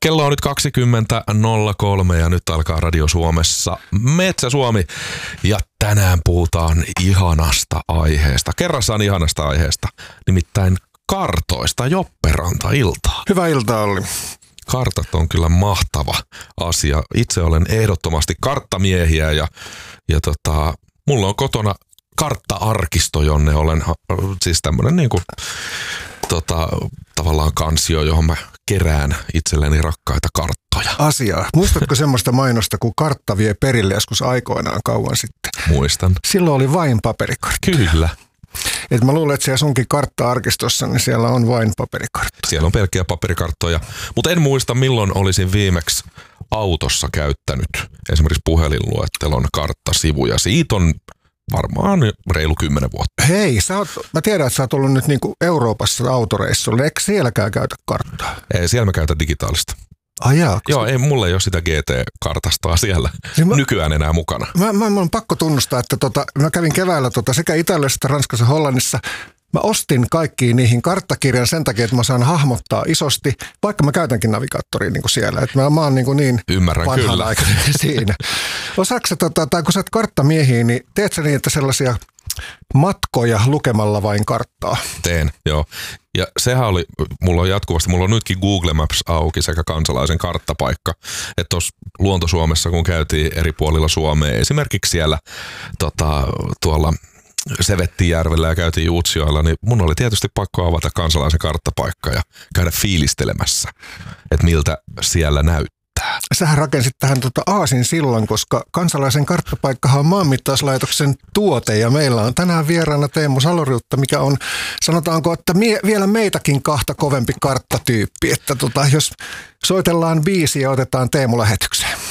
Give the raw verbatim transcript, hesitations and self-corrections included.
Kello on nyt kaksikymmentä nolla kolme ja nyt alkaa Radio Suomessa Metsä Suomi. Ja tänään puhutaan ihanasta aiheesta, kerrassaan ihanasta aiheesta, nimittäin kartoista. Jopperanta, iltaa. Hyvää iltaa, Olli. Kartat on kyllä mahtava asia. Itse olen ehdottomasti karttamiehiä ja, ja tota, mulla on kotona kartta-arkisto, jonne olen siis tämmönen niinku tota, tavallaan kansio, johon mä kerään itselleni rakkaita karttoja. Asiaa. Muistatko semmoista mainosta, kun kartta vie perille joskus aikoinaan kauan sitten? Muistan. Silloin oli vain paperikartta. Kyllä. Et mä luulen, että siellä sunkin kartta-arkistossa, niin siellä on vain paperikartta. Siellä on pelkkiä paperikarttoja, mutta en muista milloin olisin viimeksi autossa käyttänyt esimerkiksi puhelinluettelon karttasivuja. Siitä on varmaan reilu kymmenen vuotta. Hei, sä oot, mä tiedän, että sä oot ollut nyt niinku Euroopassa autoreissulla. Eikö sielläkään käytä karttaa? Ei, siellä mä käytän digitaalista. Ai jaa, Joo, ei, mulla ei ole sitä G T-kartastaa siellä niin mä, nykyään enää mukana. Mä, mä, mä on pakko tunnustaa, että tota, mä kävin keväällä tota, sekä Italiassa että Ranskassa Hollannissa. Mä ostin kaikkiin niihin karttakirjan sen takia, että mä saan hahmottaa isosti, vaikka mä käytänkin navigaattoria niin kuin siellä. Että mä, mä oon niin, kuin niin Ymmärrän kyllä siinä. Osaatko sä, tota, tai kun sä oot karttamiehiä, niin teet sä niin, että sellaisia matkoja lukemalla vain karttaa? Teen, joo. Ja sehän oli, mulla on jatkuvasti, mulla on nytkin Google Maps auki sekä kansalaisen karttapaikka, että tuossa Luonto-Suomessa, kun käytiin eri puolilla Suomea, esimerkiksi siellä tota, tuolla Sevettijärvellä ja käytiin Utsjoella, niin mun oli tietysti pakko avata kansalaisen karttapaikka ja käydä fiilistelemässä, että miltä siellä näyttää. Sähän rakensit tähän tota aasin sillan, koska kansalaisen karttapaikkahan on Maanmittauslaitoksen tuote ja meillä on tänään vieraana Teemu Saloriutta, mikä on, sanotaanko, että mie- vielä meitäkin kahta kovempi karttatyyppi, että tota, jos soitellaan biisi ja otetaan Teemu lähetykseen.